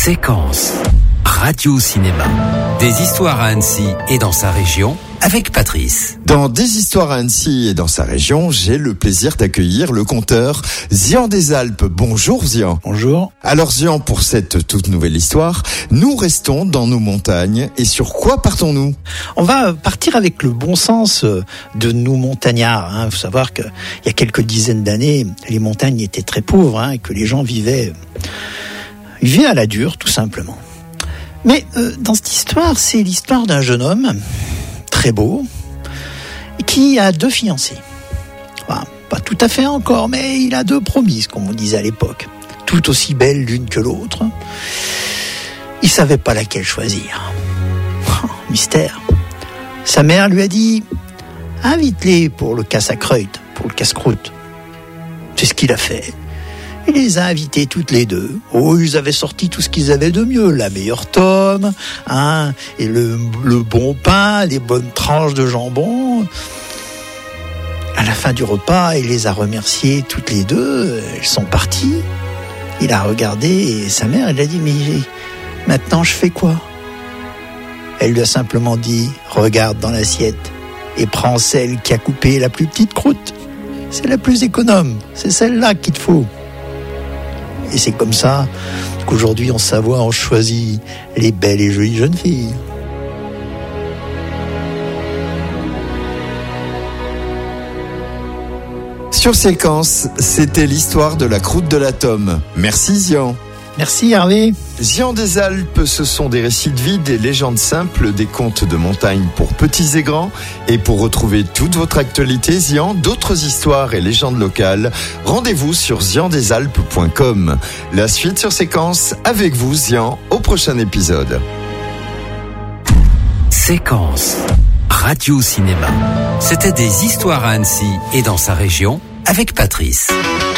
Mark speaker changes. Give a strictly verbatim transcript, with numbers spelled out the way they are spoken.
Speaker 1: Séquence Radio-Cinéma. Des histoires à Annecy et dans sa région avec Patrice.
Speaker 2: Dans Des histoires à Annecy et dans sa région, j'ai le plaisir d'accueillir le conteur Zian des Alpes. Bonjour Zian.
Speaker 3: Bonjour.
Speaker 2: Alors Zian, pour cette toute nouvelle histoire, nous restons dans nos montagnes. Et sur quoi partons-nous ?
Speaker 3: On va partir avec le bon sens de nous montagnards. Il hein. faut savoir qu'il y a quelques dizaines d'années, les montagnes étaient très pauvres hein, et que les gens vivaient, vivaient à la dure, tout simplement. Mais euh, dans cette histoire, c'est l'histoire d'un jeune homme très beau, qui a deux fiancées. Enfin, pas tout à fait encore, mais il a deux promises, comme on disait à l'époque. Tout aussi belles l'une que l'autre. Il savait pas laquelle choisir. Oh, mystère. Sa mère lui a dit « Invite-les pour le casse-à-croûte, pour le casse-croûte. » C'est ce qu'il a fait. Il les a invités toutes les deux. Oh, ils avaient sorti tout ce qu'ils avaient de mieux. La meilleure tome, hein, et le, le bon pain, les bonnes tranches de jambon. À la fin du repas, il les a remerciées toutes les deux. Elles sont parties. Il a regardé et sa mère, elle a dit « Mais maintenant, je fais quoi ?» Elle lui a simplement dit « Regarde dans l'assiette et prends celle qui a coupé la plus petite croûte. C'est la plus économe. C'est celle-là qu'il te faut. » Et c'est comme ça qu'aujourd'hui, en Savoie, on choisit les belles et jolies jeunes filles.
Speaker 2: Sur Séquence, c'était l'histoire de la croûte de la tome. Merci Zian.
Speaker 3: Merci Hervé.
Speaker 2: Zian des Alpes, ce sont des récits de vie, des légendes simples, des contes de montagne pour petits et grands. Et pour retrouver toute votre actualité, Zian, d'autres histoires et légendes locales, rendez-vous sur zian des alpes point com. La suite sur Séquence, avec vous Zian, au prochain épisode.
Speaker 1: Séquence Radio-Cinéma. C'était Des histoires à Annecy et dans sa région avec Patrice.